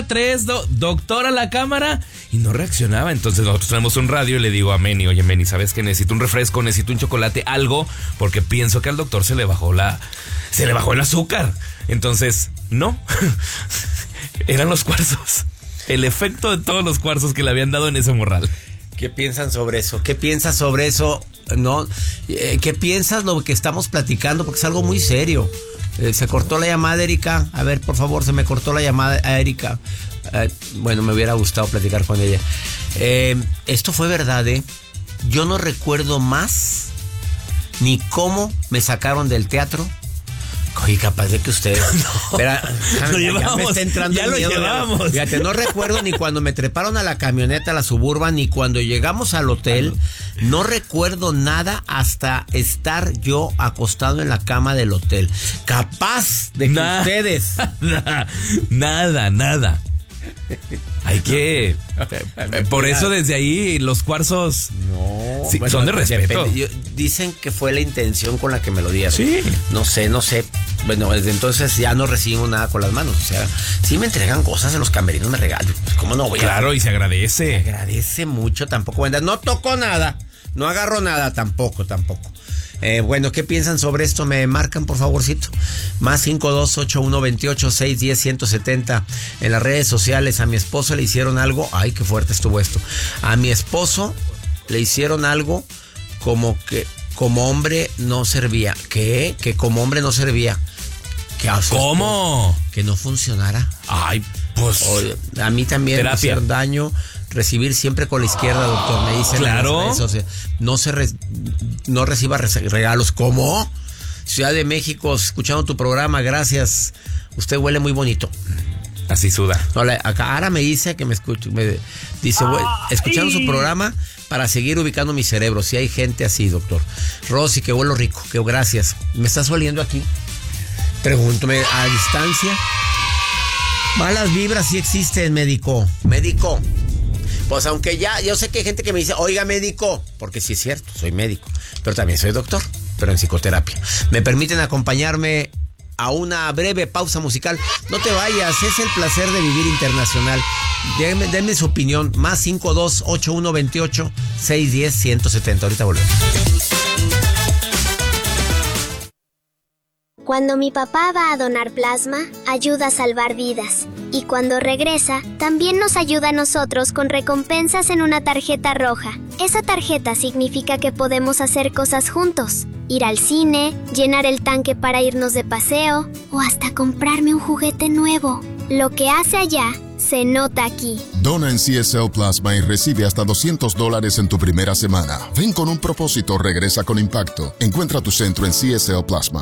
cámara 3, doctor a la cámara. Y no reaccionaba. Entonces nosotros tenemos un radio y le digo a Meni, oye Meni, ¿sabes qué? Necesito un refresco, necesito un chocolate, algo, porque pienso que al doctor se le bajó el azúcar. Entonces, no. Eran los cuarzos. El efecto de todos los cuarzos que le habían dado en ese morral. ¿Qué piensan sobre eso? ¿Qué piensas sobre eso? ¿No? ¿Qué piensas lo que estamos platicando? Porque es algo muy serio. Se cortó la llamada, Erika. A ver, por favor, se me cortó la llamada a Erika. Bueno, me hubiera gustado platicar con ella. Esto fue verdad, ¿eh? Yo no recuerdo más ni cómo me sacaron del teatro. Oye, capaz de que ustedes... No, lo llevamos, me está entrando ya lo llevamos. Fíjate, no recuerdo ni cuando me treparon a la camioneta, a la Suburban, ni cuando llegamos al hotel. No recuerdo nada hasta estar yo acostado en la cama del hotel. Capaz de que ustedes... Nada. Hay que... Por eso desde ahí los cuarzos sí, bueno, son de respeto. Dicen que fue la intención con la que me lo dieron. Sí. No sé. Bueno, desde entonces ya no recibimos nada con las manos. O sea, sí me entregan cosas en los camerinos, me regalan. ¿Cómo no voy Claro, y se agradece. Se agradece mucho, tampoco. No tocó nada, no agarro nada, tampoco. Bueno, ¿qué piensan sobre esto? Me marcan, por favorcito. Más 528128610170. En las redes sociales a mi esposo le hicieron algo. Ay, qué fuerte estuvo esto. A mi esposo le hicieron algo como que como hombre no servía. ¿Qué? Que como hombre no servía. ¿Cómo? Que no funcionara. Ay, pues. A mí también me terapia. hicieron daño. Recibir siempre con la izquierda, doctor. Me dicen claro. O sea, no reciba regalos. ¿Cómo? Ciudad de México, escuchando tu programa, gracias. Usted huele muy bonito. Así suda. No, acá Ara me dice que me escuche. Me dice, escuchando su programa para seguir ubicando mi cerebro. Si hay gente así, doctor. Rosy, que huelo rico. Que gracias. ¿Me estás oliendo aquí? Pregúntame a distancia. Malas vibras sí existen, médico. Pues aunque yo sé que hay gente que me dice, oiga, médico, porque sí es cierto, soy médico, pero también soy doctor, pero en psicoterapia. ¿Me permiten acompañarme a una breve pausa musical? No te vayas, es el placer de vivir internacional. Denme su opinión, más 528128610170. Ahorita volvemos. Cuando mi papá va a donar plasma, ayuda a salvar vidas. Y cuando regresa, también nos ayuda a nosotros con recompensas en una tarjeta roja. Esa tarjeta significa que podemos hacer cosas juntos. Ir al cine, llenar el tanque para irnos de paseo o hasta comprarme un juguete nuevo. Lo que hace allá, se nota aquí. Dona en CSL Plasma y recibe hasta $200 en tu primera semana. Ven con un propósito, regresa con impacto. Encuentra tu centro en CSL Plasma.